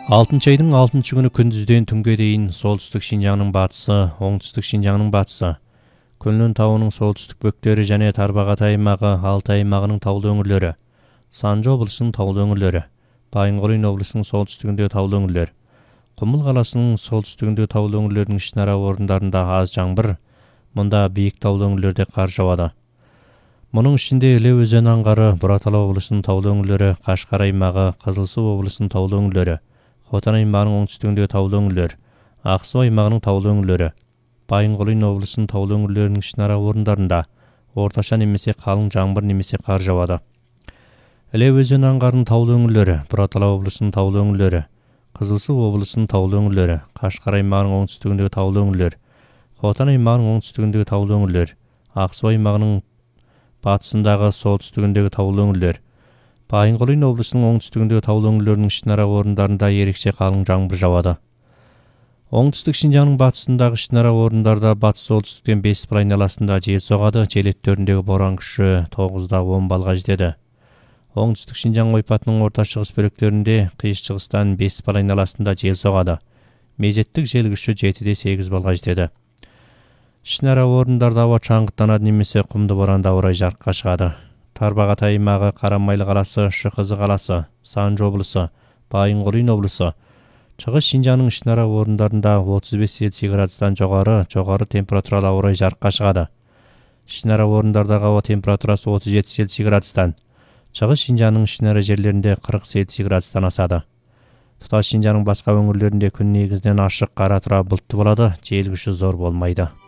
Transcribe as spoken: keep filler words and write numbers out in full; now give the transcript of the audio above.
алтынчы айдың алтынчы күні күндізден түнге дейін солтүстік Шинжаңның батысы, оңтүстік Шинжаңның батысы, Көнлөн тауының солтүстік бөктері және Тарбағатай аймағы, Алтай аймағының таулы өңірлері, Санжы облысының таулы өңірлері, Байынқорин облысының солтүстігіндегі таулы өңірлер, Құмыл қаласының солтүстігіндегі таулы өңірлердің ішінара орындарында аз жаңбыр, мұнда биік таулы өңірлерде қар жауады. Мұның ішінде Іле өзені аңғары, Бұратала облысының таулы өңірлері, Қашқар аймағы, Қызылсу облысының таулы өңірлері, Хотан аймағының оңтүстігіндегі таулы өңірлер, Ақсу аймағының таулы өңірлері, Байынқорин облысының таулы өңірлерінің ішінара орындарында орташа немесе қалың жаңбыр немесе қар жауады. Іле өзені аңғарының таулы өңірлері, Бұратала облысының таулы өңірлері, Қызылсу облысының таулы өңірлері, Қашқар аймағының оңтүстігіндегі таулы өңірлер, Хотан аймағының оңтүстігіндегі таулы өңірлер, Ақсу аймағының батысындағы солтүстігіндегі таулы өңірлер, Байынқорин облысының оңтүстігіндегі таулы өңірлерінің ішінара орындарында ерекше қалың жаңбыр жауады. Оңтүстік Шинжаңның батысындағы ішінара орындарда батыс солтүстіктен Бесіпыл айналасында жел соғады, жел екпіні боран күші тоғыздан он балға жетеді. Оңтүстік Шинжаң ойпатының орта шығыс бөліктерінде қиыс шығыстан Бесіпыл айналасында жел соғады. Мезеттік жел күші жетіден сегіз балға жетеді. Ішінара орындарда ауа шаңғыттанады немесе құмды боранда ауа райы жарыққа шығады. Тарбағатай аймағы, Қарамайлы қаласы, Шықызы қаласы, Санжы облысы, Байынқорин облысы, Шығыс Шинжаңның ішінара орындарында отыз бес Цельсий градустан жоғары, жоғары температуралы ауа райы жарыққа шығады. Ішінара орындардағы ауа температурасы отыз жеті Цельсий градустан, Шығыс Шинжаңның ішінара жерлерінде қырық Цельсий градустан асады. Тұтас Шинжаңның басқа өңірлерінде күн негізінен ашық, қара тұра бұлтты болады, жел күші зор болмайды.